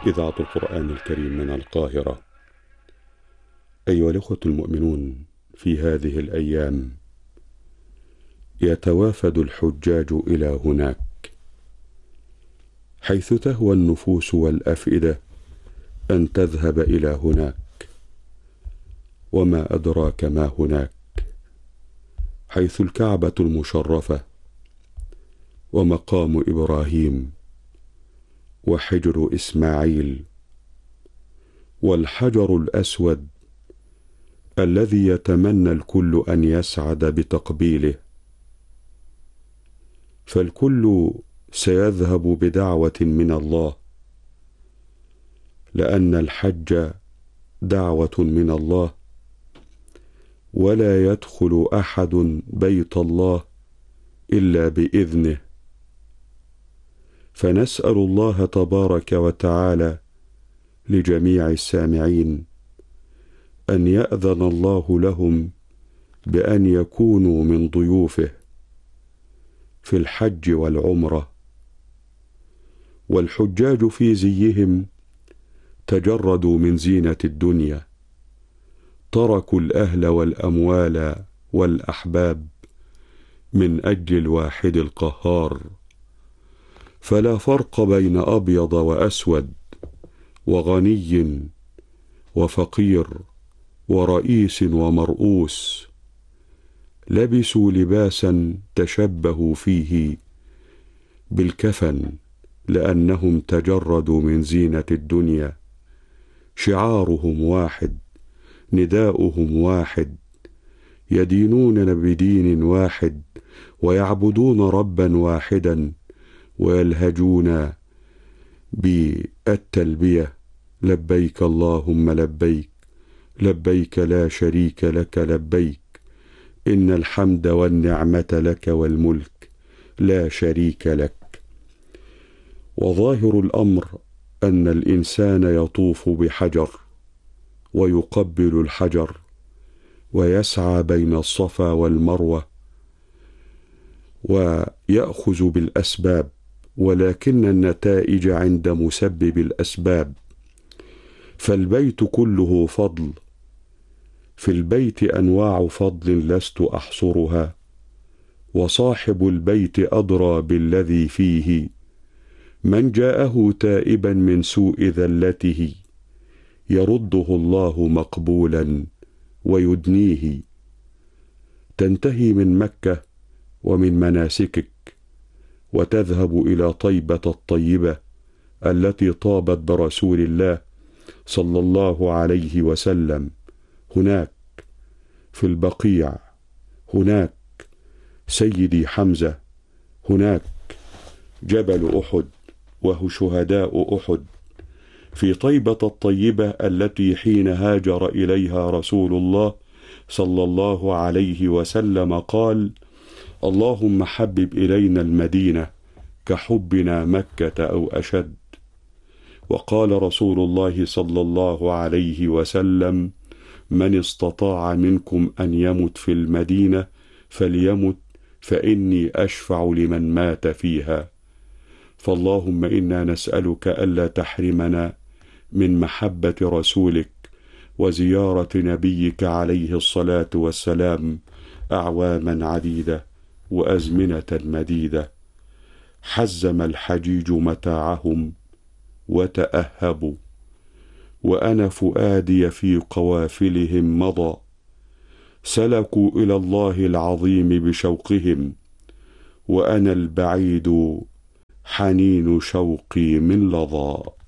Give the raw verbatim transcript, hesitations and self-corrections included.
إذاعة القرآن الكريم من القاهرة. أيها الأخوة المؤمنون، في هذه الأيام يتوافد الحجاج إلى هناك، حيث تهوى النفوس والأفئدة أن تذهب إلى هناك. وما أدراك ما هناك، حيث الكعبة المشرفة ومقام إبراهيم وحجر إسماعيل والحجر الأسود الذي يتمنى الكل أن يسعد بتقبيله. فالكل سيذهب بدعوة من الله، لأن الحج دعوة من الله، ولا يدخل أحد بيت الله إلا بإذنه. فنسأل الله تبارك وتعالى لجميع السامعين أن يأذن الله لهم بأن يكونوا من ضيوفه في الحج والعمرة. والحجاج في زيهم تجردوا من زينة الدنيا، تركوا الأهل والأموال والأحباب من أجل الواحد القهار. فلا فرق بين أبيض وأسود، وغني وفقير، ورئيس ومرؤوس. لبسوا لباسا تشبهوا فيه بالكفن، لأنهم تجردوا من زينة الدنيا. شعارهم واحد، نداؤهم واحد، يدينون بدين واحد، ويعبدون ربا واحدا، ويلهجون بالتلبية: لبيك اللهم لبيك، لبيك لا شريك لك لبيك، إن الحمد والنعمة لك والملك لا شريك لك. وظاهر الأمر أن الإنسان يطوف بحجر ويقبل الحجر ويسعى بين الصفا والمروة ويأخذ بالأسباب، ولكن النتائج عند مسبب الأسباب. فالبيت كله فضل، في البيت أنواع فضل لست أحصرها، وصاحب البيت أدرى بالذي فيه. من جاءه تائبا من سوء ذلته يرده الله مقبولا ويدنيه. تنتهي من مكة ومن مناسكك وتذهب إلى طيبة الطيبة التي طابت برسول الله صلى الله عليه وسلم. هناك في البقيع، هناك سيدي حمزة، هناك جبل أحد وهو شهداء أحد. في طيبة الطيبة التي حين هاجر إليها رسول الله صلى الله عليه وسلم قال: اللهم حبب إلينا المدينة كحبنا مكة أو أشد. وقال رسول الله صلى الله عليه وسلم: من استطاع منكم أن يمت في المدينة فليمت، فإني أشفع لمن مات فيها. فاللهم إنا نسألك ألا تحرمنا من محبة رسولك وزيارة نبيك عليه الصلاة والسلام أعواما عديدة وأزمنة مديدة. حزم الحجيج متاعهم وتأهبوا، وأنا فؤادي في قوافلهم مضى. سلكوا إلى الله العظيم بشوقهم، وأنا البعيد حنين شوقي من لظى.